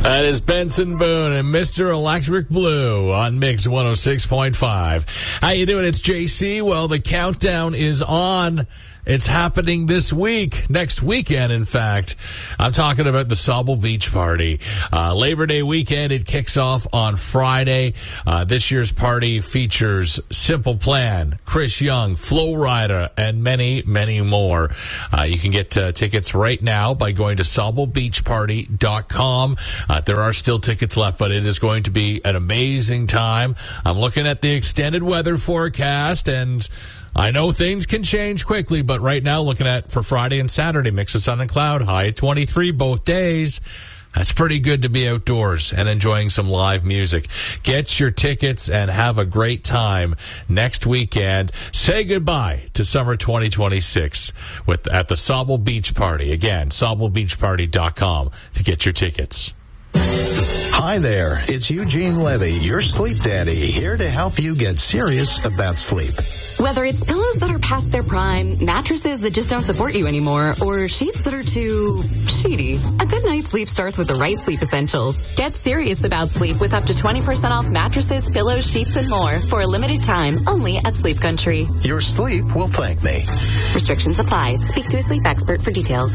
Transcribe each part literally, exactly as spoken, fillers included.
That is Benson Boone and Mister Electric Blue on Mix one oh six point five. How you doing? It's J C. Well, the countdown is on. It's happening this week, next weekend, in fact. I'm talking about the Sauble Beach Party. Uh, Labor Day weekend, it kicks off on Friday. Uh, this year's party features Simple Plan, Chris Young, Flo Rida, and many, many more. Uh, you can get uh, tickets right now by going to sauble beach party dot com. Uh, there are still tickets left, but it is going to be an amazing time. I'm looking at the extended weather forecast, and I know things can change quickly, but right now, looking at for Friday and Saturday, mix of sun and cloud, high at twenty-three both days. That's pretty good to be outdoors and enjoying some live music. Get your tickets and have a great time next weekend. Say goodbye to summer twenty twenty-six with at the Sauble Beach Party. Again, sauble beach party dot com to get your tickets. Hi there, it's Eugene Levy, your sleep daddy, here to help you get serious about sleep. Whether it's pillows that are past their prime, mattresses that just don't support you anymore, or sheets that are too sheety, a good night's sleep starts with the right sleep essentials. Get serious about sleep with up to twenty percent off mattresses, pillows, sheets, and more for a limited time only at Sleep Country. Your sleep will thank me. Restrictions apply. Speak to a sleep expert for details.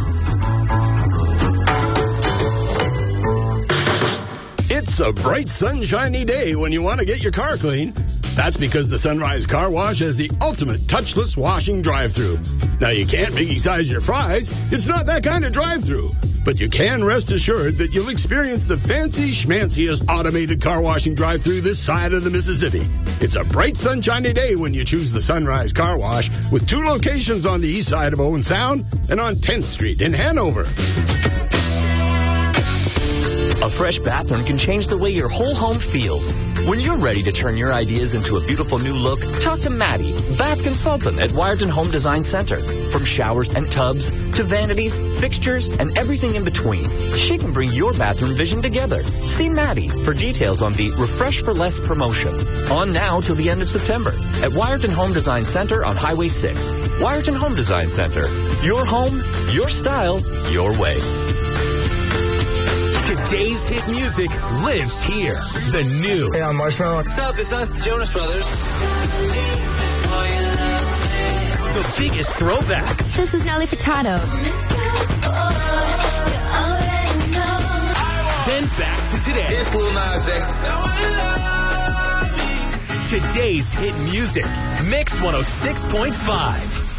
It's a bright, sunshiny day when you want to get your car clean. That's because the Sunrise Car Wash has the ultimate touchless washing drive-thru. Now, you can't biggie size your fries. It's not that kind of drive-thru. But you can rest assured that you'll experience the fancy schmanciest automated car washing drive-thru this side of the Mississippi. It's a bright, sunshiny day when you choose the Sunrise Car Wash with two locations on the east side of Owen Sound and on tenth Street in Hanover. A fresh bathroom can change the way your whole home feels. When you're ready to turn your ideas into a beautiful new look, talk to Maddie, bath consultant at Wiarton Home Design Center. From showers and tubs to vanities, fixtures, and everything in between, she can bring your bathroom vision together. See Maddie for details on the Refresh for Less promotion. On now till the end of September at Wiarton Home Design Center on Highway six. Wiarton Home Design Center. Your home, your style, your way. Today's hit music lives here. The new. Hey, I'm Marshmallow. What's up? It's us, the Jonas Brothers. The biggest throwbacks. This is Nelly Furtado. Then back to today. It's Lil Nas X. Today's hit music. Mix one oh six point five.